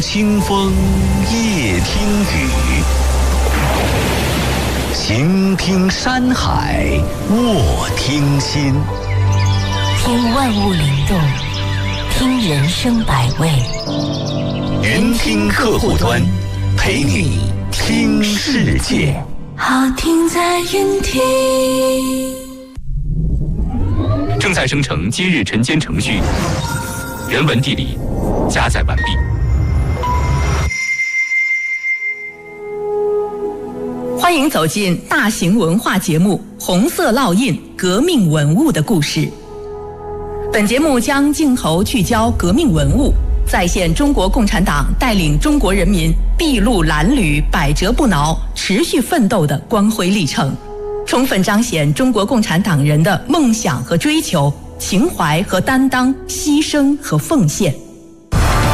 清风夜听雨，行听山海卧听心。 听万物灵动，听人生百味。 云听客户端，陪你听世界。 好听在云听。 正在生成今日晨间程序，人文地理加载完毕。 欢迎走进大型文化节目《红色烙印：革命文物的故事》。本节目将镜头聚焦革命文物，再现中国共产党带领中国人民筚路蓝缕、百折不挠、持续奋斗的光辉历程，充分彰显中国共产党人的梦想和追求、情怀和担当、牺牲和奉献。